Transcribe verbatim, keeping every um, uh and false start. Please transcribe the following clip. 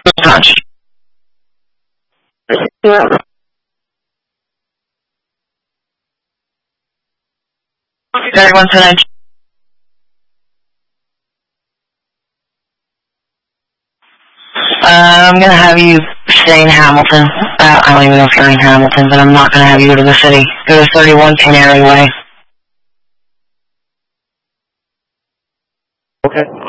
Punch. Yeah. thirty-one tonight. Uh, I'm gonna have you stay in Hamilton. Uh, I don't even know if you're in Hamilton, but I'm not gonna have you go to the city. Go to thirty-one Canary Way. Okay.